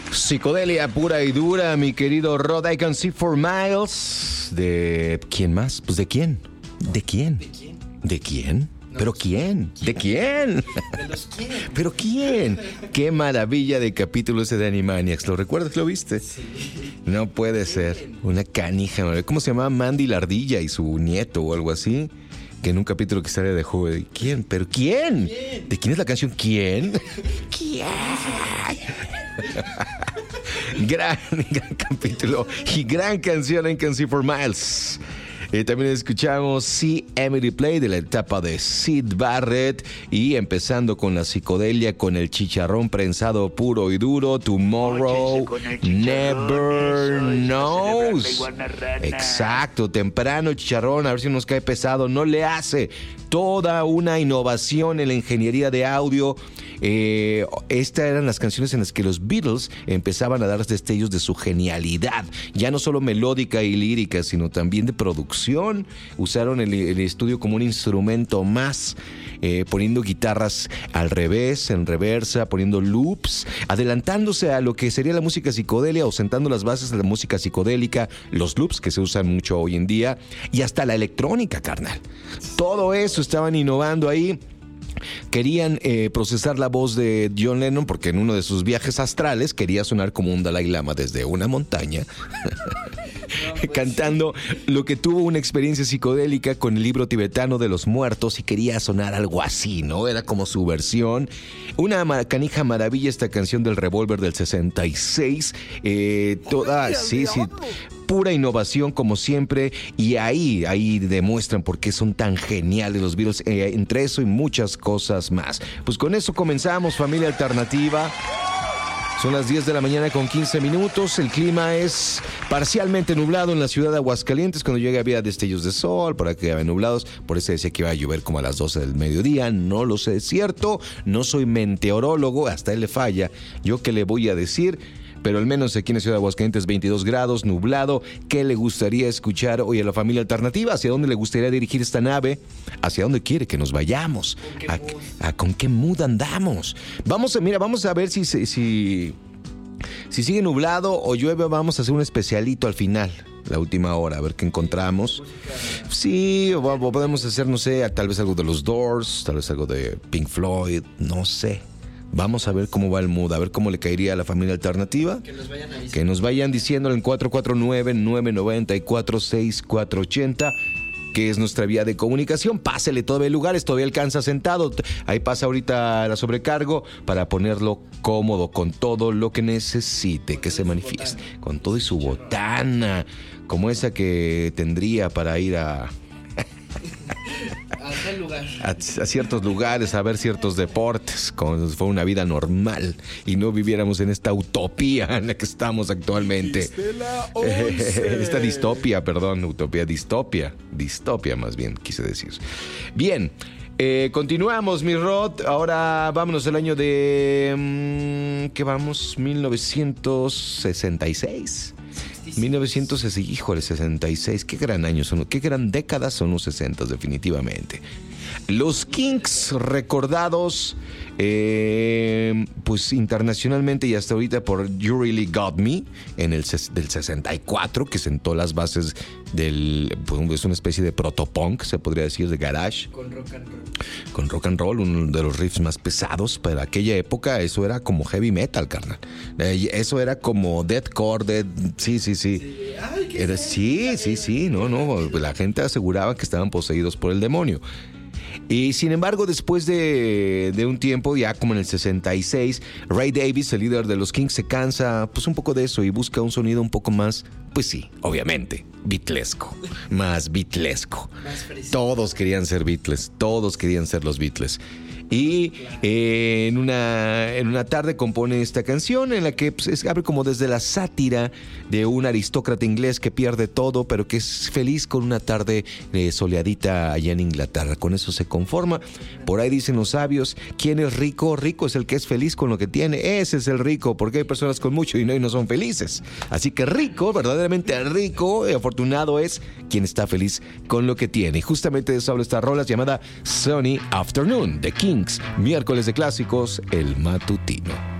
Psicodelia pura y dura, mi querido Rod. I Can See for Miles. ¿De quién más? Pues ¿de quién? ¿De quién? ¿De quién? ¿De quién? No, ¿Pero pues, quién? ¿De quién? ¿De los quién? ¿Pero quién? Qué maravilla de capítulo ese de Animaniacs. ¿Lo recuerdas? ¿Lo viste? Sí. No puede ser. Una canija. ¿Cómo se llamaba? Mandy la ardilla y su nieto o algo así. Que en un capítulo que sale de joven. ¿Quién? ¿Pero quién? ¿Quién? ¿De quién es la canción? ¿Quién? ¿Quién? Gran capítulo y gran canción en Can See for Miles. También escuchamos See Emily Play de la etapa de Syd Barrett y empezando con la psicodelia con el chicharrón prensado puro y duro. Tomorrow Never Knows. Exacto, temprano chicharrón, a ver si nos cae pesado. No le hace. Toda una innovación en la ingeniería de audio. Estas eran las canciones en las que los Beatles empezaban a dar destellos de su genialidad, ya no solo melódica y lírica, sino también de producción. Usaron el estudio como un instrumento más, poniendo guitarras al revés, en reversa, poniendo loops, adelantándose a lo que sería la música psicodelia o sentando las bases de la música psicodélica, los loops que se usan mucho hoy en día y hasta la electrónica, carnal. Todo eso estaban innovando ahí. Querían procesar la voz de John Lennon porque en uno de sus viajes astrales quería sonar como un Dalai Lama desde una montaña. Cantando lo que tuvo una experiencia psicodélica con el libro tibetano de los muertos y quería sonar algo así, ¿no? Era como su versión. Una canija maravilla esta canción del Revolver del 66. Toda, sí, pura innovación como siempre, y ahí demuestran por qué son tan geniales los Beatles, entre eso y muchas cosas más. Pues con eso comenzamos, familia alternativa. Son las 10 de la mañana con 15 minutos. El clima es parcialmente nublado en la ciudad de Aguascalientes. Cuando llegué había destellos de sol, por aquí había nublados. Por eso decía que iba a llover como a las 12 del mediodía. No lo sé, es cierto. No soy meteorólogo, hasta él le falla. ¿Yo qué le voy a decir? Pero al menos aquí en la ciudad de Aguascalientes 22 grados, nublado. ¿Qué le gustaría escuchar hoy a la familia alternativa? ¿Hacia dónde le gustaría dirigir esta nave? ¿Hacia dónde quiere que nos vayamos? ¿Con qué mood andamos? Vamos a ver si sigue nublado o llueve. Vamos a hacer un especialito al final, la última hora, a ver qué encontramos. Sí, o podemos hacer, no sé, tal vez algo de los Doors, tal vez algo de Pink Floyd, no sé. Vamos a ver cómo va el mood, a ver cómo le caería a la familia alternativa. Que nos vayan diciendo en 449-994-6480, que es nuestra vía de comunicación. Pásele, todavía hay lugares, todavía alcanza sentado. Ahí pasa ahorita la sobrecargo para ponerlo cómodo con todo lo que necesite, que se manifieste. Con todo y su botana, como esa que tendría para ir a lugar. A ciertos lugares, a ver ciertos deportes, como si fuera una vida normal y no viviéramos en esta utopía en la que estamos actualmente. Esta distopia, distopia más bien quise decir. Bien, continuamos, mi Rod. Ahora vámonos al año de ¿qué vamos? 1966. 1966, qué gran año son, qué gran década son los 60 definitivamente. Los Kinks recordados pues internacionalmente y hasta ahorita por You Really Got Me del 64, que sentó las bases del, pues es una especie de protopunk, se podría decir, de garage. Con rock and roll, uno de los riffs más pesados para aquella época. Eso era como heavy metal, carnal. Eso era como deathcore, sí. Era, sí, no, la gente aseguraba que estaban poseídos por el demonio. Y sin embargo, después de un tiempo, ya como en el 66, Ray Davies, el líder de los Kinks, se cansa pues un poco de eso y busca un sonido un poco más, pues sí, obviamente, beatlesco. Más beatlesco. Todos querían ser Beatles, todos querían ser los Beatles. Y en una tarde compone esta canción en la que pues, abre como desde la sátira de un aristócrata inglés que pierde todo, pero que es feliz con una tarde soleadita allá en Inglaterra. Con eso se conforma. Por ahí dicen los sabios, ¿quién es rico? Rico es el que es feliz con lo que tiene. Ese es el rico, porque hay personas con mucho y no son felices. Así que rico, verdaderamente rico y afortunado es quien está feliz con lo que tiene. Y justamente de eso habla esta rola llamada Sunny Afternoon, de Kinks, miércoles de clásicos, el matutino.